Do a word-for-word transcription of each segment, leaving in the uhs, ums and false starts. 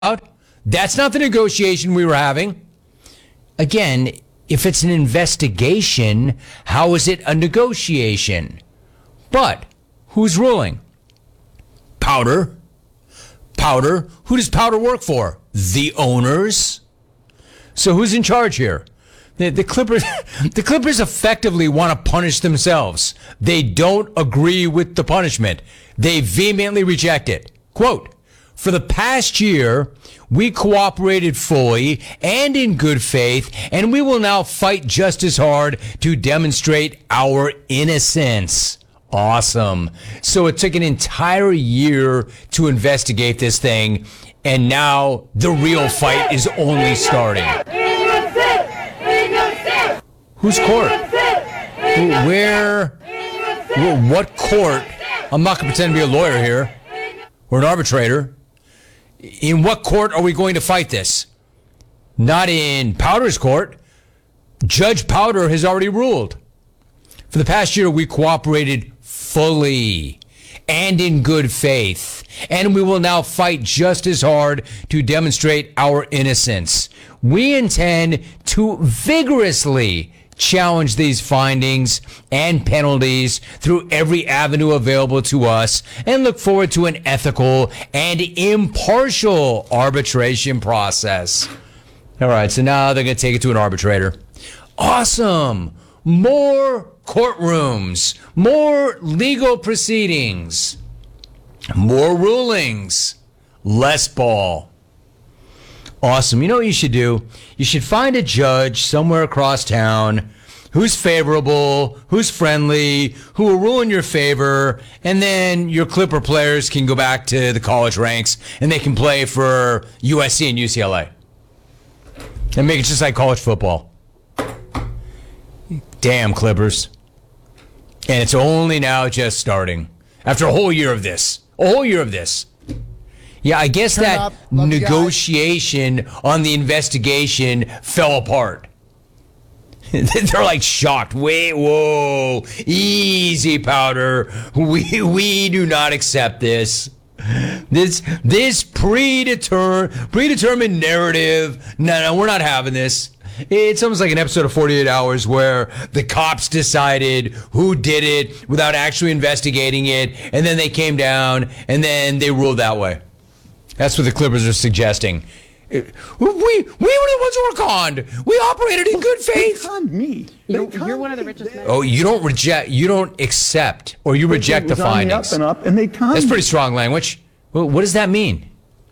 That's not the negotiation we were having. Again, if it's an investigation, how is it a negotiation? But who's ruling? Powder. Powder. Who does Powder work for? The owners. So who's in charge here? The, the Clippers the Clippers effectively want to punish themselves. They don't agree with the punishment. They vehemently reject it. Quote, for the past year, we cooperated fully and in good faith, and we will now fight just as hard to demonstrate our innocence. Awesome. So it took an entire year to investigate this thing, and now the real fight is only starting. Whose court? Where? What court? I'm not going to pretend to be a lawyer here or an arbitrator. In what court are we going to fight this? Not in Powder's court. Judge Powder has already ruled. For the past year, we cooperated fully and in good faith, and we will now fight just as hard to demonstrate our innocence. We intend to vigorously challenge these findings and penalties through every avenue available to us and look forward to an ethical and impartial arbitration process. All right, so now they're going to take it to an arbitrator. Awesome. More courtrooms, more legal proceedings, more rulings, less ball. Awesome. You know what you should do? You should find a judge somewhere across town who's favorable, who's friendly, who will rule in your favor, and then your Clipper players can go back to the college ranks and they can play for U S C and U C L A. And make it just like college football. Damn, Clippers. And it's only now just starting. After a whole year of this. A whole year of this. Yeah, I guess Turn that negotiation on the investigation fell apart. They're like shocked. Wait, whoa. Easy, Powder. We we do not accept this. This this predetermined predetermined narrative. No, no, we're not having this. It's almost like an episode of forty-eight hours where the cops decided who did it without actually investigating it, and then they came down, and then they ruled that way. That's what the Clippers are suggesting. We we were the ones who were conned. We operated in good faith. They conned me. They You're, conned you're one of the me. richest men. Oh, you don't reject, you don't accept, or you reject the It was on findings. up and up, and they conned That's me. pretty strong language. Well, what does that mean?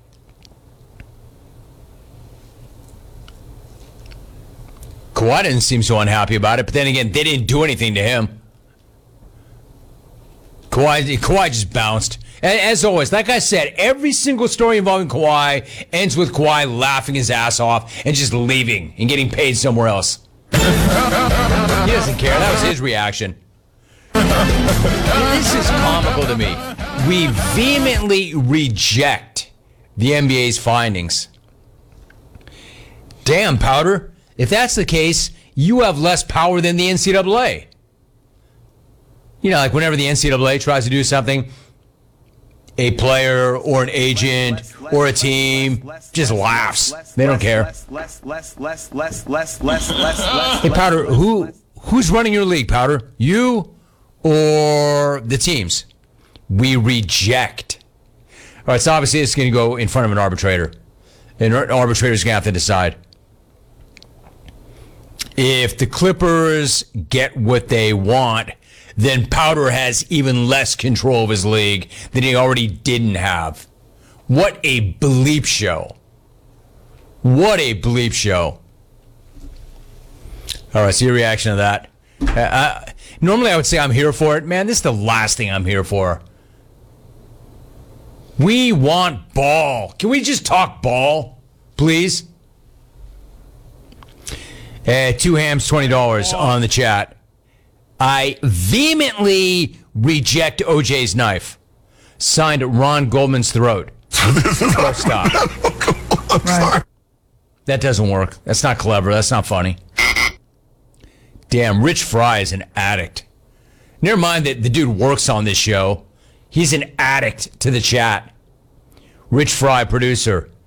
Kawhi didn't seem so unhappy about it, but then again, they didn't do anything to him. Kawhi, Kawhi just bounced. As always, like I said, every single story involving Kawhi ends with Kawhi laughing his ass off and just leaving and getting paid somewhere else. He doesn't care. That was his reaction. This is comical to me. We vehemently reject the N B A's findings. Damn, Powder. If that's the case, you have less power than the N C double A. You know, like whenever the N C double A tries to do something, a player or an agent or a team just laughs. They don't care. Hey, Powder, who who's running your league, Powder? You or the teams? We reject. All right, so obviously it's going to go in front of an arbitrator. And an arbitrator's going to have to decide. If the Clippers get what they want, then Powder has even less control of his league than he already didn't have. What a bleep show. What a bleep show. All right, so your reaction to that. Uh, I, normally I would say I'm here for it. Man, this is the last thing I'm here for. We want ball. Can we just talk ball, please? Uh, two hams, twenty dollars on the chat. I vehemently reject O J's knife. Signed Ron Goldman's throat. Oh, stop. I'm sorry. That doesn't work. That's not clever. That's not funny. Damn, Rich Fry is an addict. Never mind that the dude works on this show. He's an addict to the chat. Rich Fry, producer.